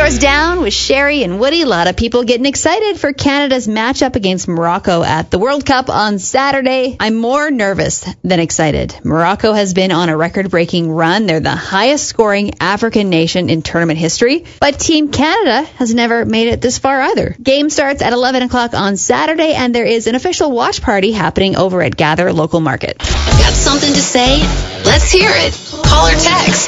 Doors Down with Sherry and Woody. A lot of people getting excited for Canada's matchup against Morocco at the World Cup on Saturday. I'm more nervous than excited. Morocco has been on a record-breaking run. They're the highest-scoring African nation in tournament history. But Team Canada has never made it this far either. Game starts at 11 o'clock on Saturday, and there is an official watch party happening over at Gather Local Market. Got something to say? Let's hear it. Call or text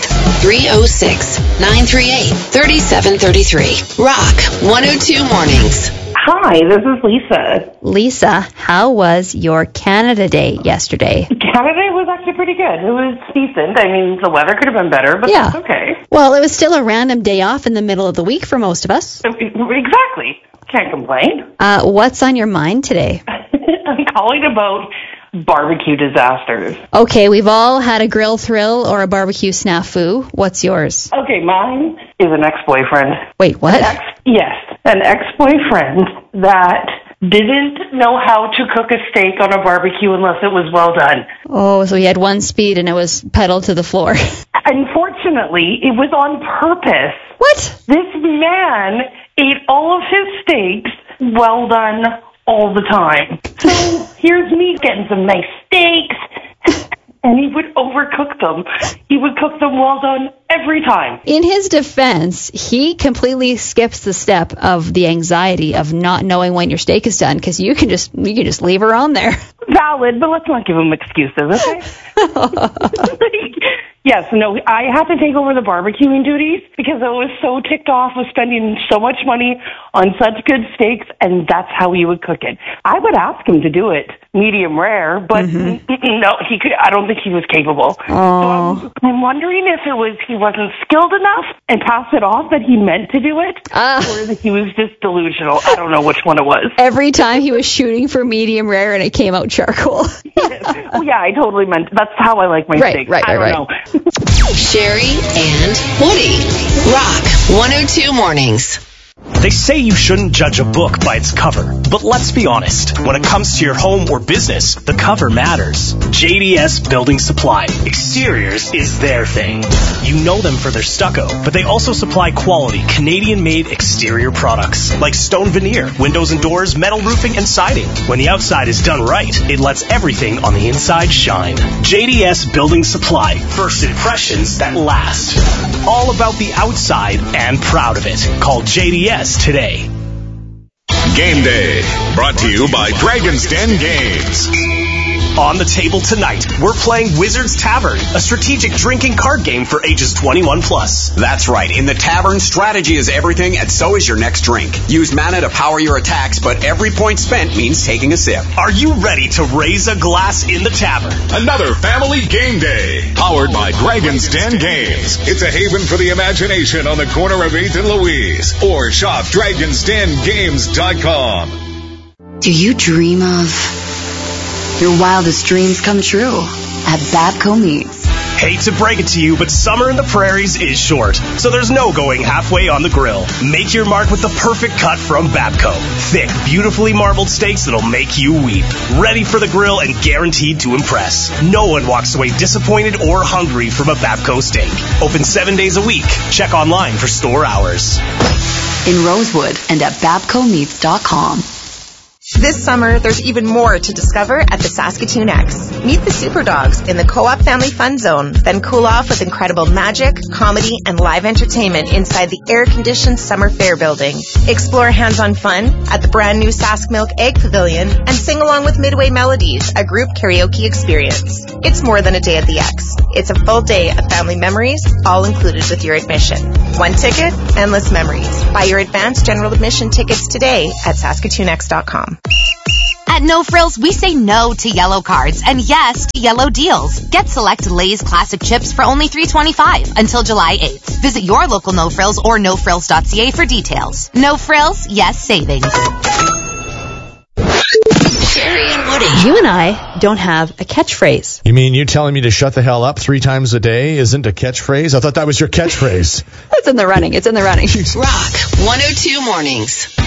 306-938-3733. Rock 102 Mornings. Hi, this is Lisa. Lisa, how was your Canada Day yesterday? Canada was actually pretty good. It was decent. I mean, the weather could have been better, but that's okay. Well, it was still a random day off in the middle of the week for most of us. Exactly. Can't complain. What's on your mind today? I'm calling about barbecue disasters. Okay, we've all had a grill thrill or a barbecue snafu. What's yours? Okay, mine is an ex-boyfriend. Wait, what? An ex-boyfriend that didn't know how to cook a steak on a barbecue unless it was well done. Oh, so he had one speed and it was pedal to the floor. Unfortunately, it was on purpose. What? This man ate all of his steaks well done all the time. So here's me getting some nice steaks, and he would overcook them. He would cook them well done every time. In his defense, he completely skips the step of the anxiety of not knowing when your steak is done, because you can just leave her on there. Valid, but let's not give him excuses, okay? Yes, no, I had to take over the barbecuing duties because I was so ticked off with spending so much money on such good steaks, and that's how he would cook it. I would ask him to do it medium rare, but no, he could. I don't think he was capable. So I'm wondering if it was he wasn't skilled enough and passed it off that he meant to do it, or that he was just delusional. I don't know which one it was. Every time he was shooting for medium rare and it came out charcoal. Well, yeah, I totally meant. That's how I like my steak. I don't know. Sherry and Woody. Rock 102 Mornings. They say you shouldn't judge a book by its cover, but let's be honest. When it comes to your home or business, the cover matters. JDS Building Supply. Exteriors is their thing. You know them for their stucco, but they also supply quality Canadian-made exterior products like stone veneer, windows and doors, metal roofing, and siding. When the outside is done right, it lets everything on the inside shine. JDS Building Supply. First impressions that last. All about the outside and proud of it. Call JDS today. Game Day, brought to you by Dragon's Den Games. On the table tonight, we're playing Wizard's Tavern, a strategic drinking card game for ages 21 plus. That's right. In the tavern, strategy is everything, and so is your next drink. Use mana to power your attacks, but every point spent means taking a sip. Are you ready to raise a glass in the tavern? Another family game day, powered by Dragon's Den Games. It's a haven for the imagination on the corner of 8th and Louise, or shop dragonsdengames.com. Do you dream of your wildest dreams come true at Babco Meats? Hate to break it to you, but summer in the prairies is short, so there's no going halfway on the grill. Make your mark with the perfect cut from Babco. Thick, beautifully marbled steaks that'll make you weep. Ready for the grill and guaranteed to impress. No one walks away disappointed or hungry from a Babco steak. Open 7 days a week. Check online for store hours. In Rosewood and at babcomeats.com. This summer, there's even more to discover at the Saskatoon X. Meet the Super Dogs in the Co-op Family Fun Zone, then cool off with incredible magic, comedy, and live entertainment inside the air-conditioned Summer Fair building. Explore hands-on fun at the brand new Sask Milk Egg Pavilion and sing along with Midway Melodies, a group karaoke experience. It's more than a day at the X. It's a full day of family memories, all included with your admission. One ticket, endless memories. Buy your advanced general admission tickets today at SaskatoonX.com. At No Frills, we say no to yellow cards and yes to yellow deals. Get select Lay's classic chips for only $3.25 until July 8th. Visit your local No Frills or nofrills.ca for details. No Frills, yes savings. Sherry and Woody. You and I don't have a catchphrase. You mean you telling me to shut the hell up 3 times a day isn't a catchphrase? I thought that was your catchphrase. It's in the running. Rock 102 Mornings.